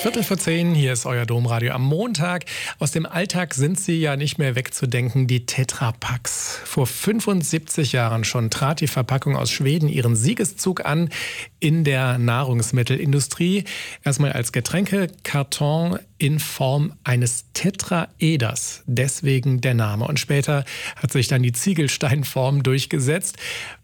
10:15, hier ist euer Domradio am Montag. Aus dem Alltag sind sie ja nicht mehr wegzudenken, die Tetra Paks. Vor 75 Jahren schon trat die Verpackung aus Schweden ihren Siegeszug an in der Nahrungsmittelindustrie. Erstmal als Getränkekarton in Form eines Tetraeders, deswegen der Name. Und später hat sich dann die Ziegelsteinform durchgesetzt.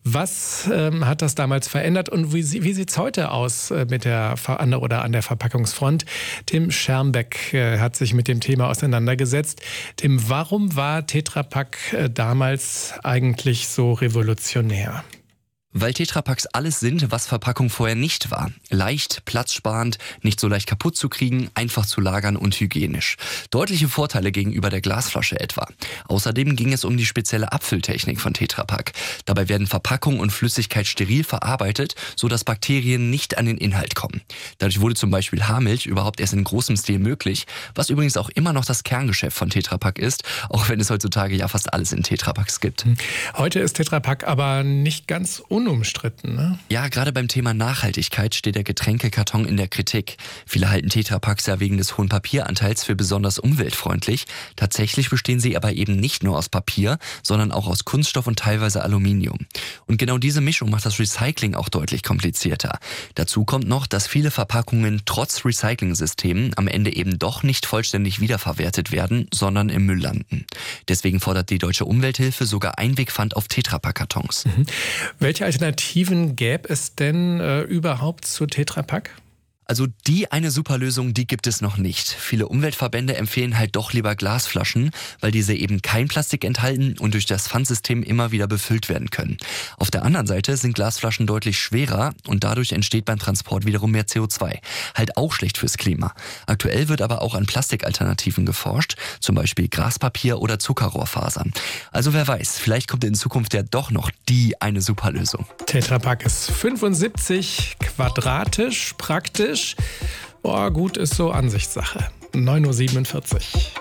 Was hat das damals verändert und wie sieht es heute aus mit an der Verpackungsfront? Tim Schermbeck hat sich mit dem Thema auseinandergesetzt. Tim, warum war Tetra Pak damals eigentlich so revolutionär? Weil Tetra Paks alles sind, was Verpackung vorher nicht war. Leicht, platzsparend, nicht so leicht kaputt zu kriegen, einfach zu lagern und hygienisch. Deutliche Vorteile gegenüber der Glasflasche etwa. Außerdem ging es um die spezielle Abfülltechnik von Tetra Pak. Dabei werden Verpackung und Flüssigkeit steril verarbeitet, sodass Bakterien nicht an den Inhalt kommen. Dadurch wurde zum Beispiel Haarmilch überhaupt erst in großem Stil möglich, was übrigens auch immer noch das Kerngeschäft von Tetra Pak ist, auch wenn es heutzutage ja fast alles in Tetra Paks gibt. Heute ist Tetra Pak aber nicht ganz unumstritten, ne? Ja, gerade beim Thema Nachhaltigkeit steht der Getränkekarton in der Kritik. Viele halten Tetra Paks ja wegen des hohen Papieranteils für besonders umweltfreundlich. Tatsächlich bestehen sie aber eben nicht nur aus Papier, sondern auch aus Kunststoff und teilweise Aluminium. Und genau diese Mischung macht das Recycling auch deutlich komplizierter. Dazu kommt noch, dass viele Verpackungen trotz Recycling-Systemen am Ende eben doch nicht vollständig wiederverwertet werden, sondern im Müll landen. Deswegen fordert die Deutsche Umwelthilfe sogar Einwegpfand auf Tetra Pak-Kartons. Welche Alternativen gäbe es denn überhaupt zu Tetra Pak? Also die eine super Lösung, die gibt es noch nicht. Viele Umweltverbände empfehlen halt doch lieber Glasflaschen, weil diese eben kein Plastik enthalten und durch das Pfandsystem immer wieder befüllt werden können. Auf der anderen Seite sind Glasflaschen deutlich schwerer und dadurch entsteht beim Transport wiederum mehr CO2. Halt auch schlecht fürs Klima. Aktuell wird aber auch an Plastikalternativen geforscht, zum Beispiel Graspapier oder Zuckerrohrfasern. Also wer weiß, vielleicht kommt in Zukunft ja doch noch die eine super Lösung. Tetra Pak ist 75 quadratisch, praktisch. Gut, ist so Ansichtssache. 9:47 Uhr.